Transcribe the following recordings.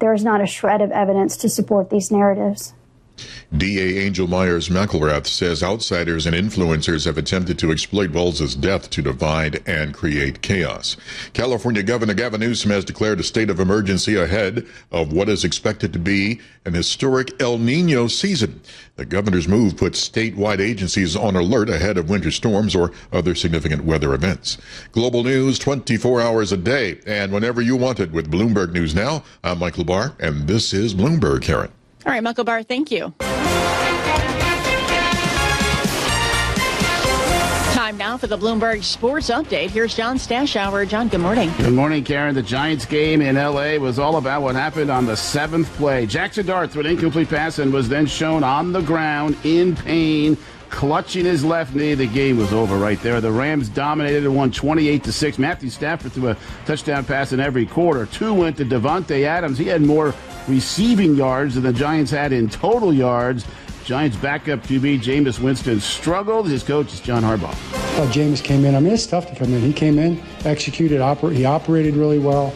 there is not a shred of evidence to support these narratives. DA Angel Myers McElrath says outsiders and influencers have attempted to exploit Walz's death to divide and create chaos. California Governor Gavin Newsom has declared a state of emergency ahead of what is expected to be an historic El Nino season. The governor's move puts statewide agencies on alert ahead of winter storms or other significant weather events. Global news 24 hours a day and whenever you want it with Bloomberg News Now. I'm Michael Barr, and this is Bloomberg, Karen. All right, Michael Barr, thank you. Time now for the Bloomberg Sports Update. Here's John Stashower. John, good morning. Good morning, Karen. The Giants game in L.A. was all about what happened on the 7th play. Jackson Dart threw an incomplete pass and was then shown on the ground in pain, clutching his left knee. The game was over right there. The Rams dominated and won 28-6. Matthew Stafford threw a touchdown pass in every quarter. 2 went to Devontae Adams. He had more receiving yards than the Giants had in total yards. Giants backup QB Jameis Winston struggled. His coach is John Harbaugh. Jameis came in. I mean, it's tough to come in. He came in, executed, he operated really well.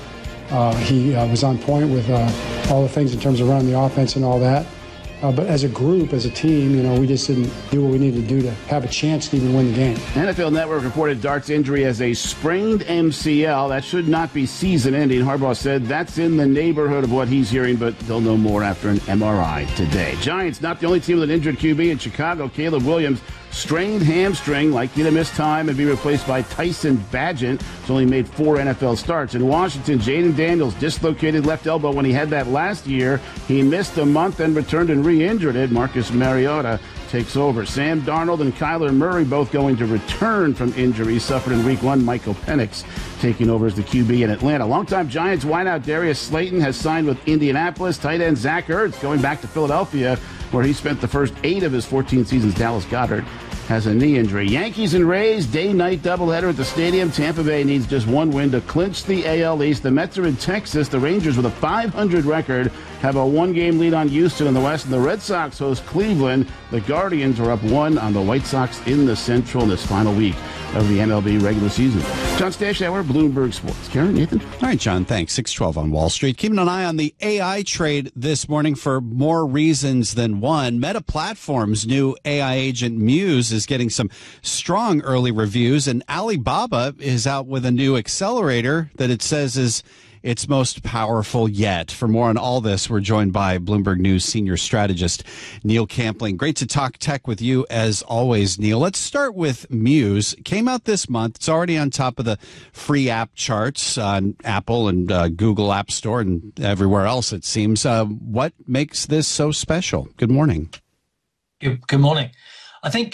He was on point with all the things in terms of running the offense and all that. But as a group, as a team, we just didn't do what we needed to do to have a chance to even win the game. NFL Network reported Dart's injury as a sprained MCL. That should not be season-ending. Harbaugh said that's in the neighborhood of what he's hearing, but they'll know more after an MRI today. Giants, not the only team with an injured QB in Chicago. Caleb Williams, strained hamstring, likely to miss time and be replaced by Tyson Bagent, who's only made 4 NFL starts. In Washington, Jaden Daniels dislocated left elbow when he had that last year. He missed a month and returned and re-injured it. Marcus Mariota takes over. Sam Darnold and Kyler Murray both going to return from injuries suffered in Week 1. Michael Penix taking over as the QB in Atlanta. Longtime Giants wideout Darius Slayton has signed with Indianapolis. Tight end Zach Ertz going back to Philadelphia, where he spent the first 8 of his 14 seasons. Dallas Goedert has a knee injury. Yankees and Rays, day-night doubleheader at the stadium. Tampa Bay needs just 1 win to clinch the AL East. The Mets are in Texas. The Rangers, with a .500 record, have a 1-game lead on Houston in the West. And the Red Sox host Cleveland. The Guardians are up 1 on the White Sox in the Central in this final week of the MLB regular season. John Stashower, Bloomberg Sports. Karen, Nathan? All right, John, thanks. 6:12 on Wall Street. Keeping an eye on the AI trade this morning for more reasons than one. Meta Platforms' new AI agent Muse is getting some strong early reviews, and Alibaba is out with a new accelerator that it says is its most powerful yet. For more on all this, we're joined by Bloomberg News senior strategist Neil Campling. Great to talk tech with you as always, Neil. Let's start with Muse. Came out this month. It's already on top of the free app charts on Apple and Google App Store and everywhere else, it seems. What makes this so special? Good morning. Good morning. I think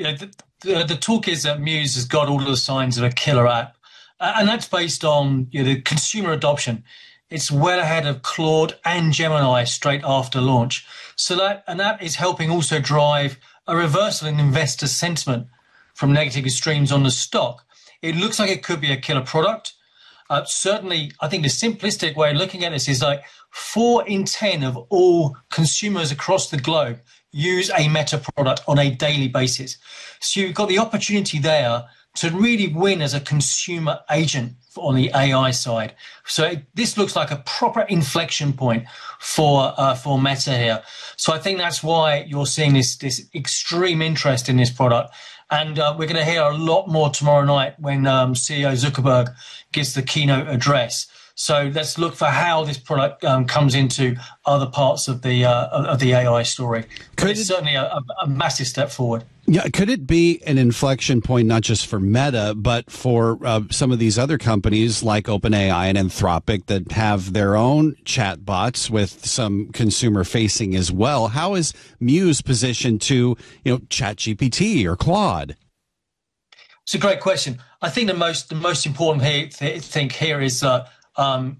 the talk is that Muse has got all of the signs of a killer app. And that's based on the consumer adoption. It's well ahead of Claude and Gemini straight after launch. So that is helping also drive a reversal in investor sentiment from negative extremes on the stock. It looks like it could be a killer product. Certainly, I think the simplistic way of looking at this is like 4 in 10 of all consumers across the globe use a Meta product on a daily basis. So you've got the opportunity there to really win as a consumer agent on the AI side. So this looks like a proper inflection point for Meta here. So I think that's why you're seeing this extreme interest in this product. And we're going to hear a lot more tomorrow night when CEO Zuckerberg gives the keynote address. So let's look for how this product comes into other parts of the AI story. But it's certainly a massive step forward. Yeah, could it be an inflection point not just for Meta, but for some of these other companies like OpenAI and Anthropic that have their own chatbots with some consumer facing as well? How is Muse positioned to, ChatGPT or Claude? It's a great question. I think the most important thing here is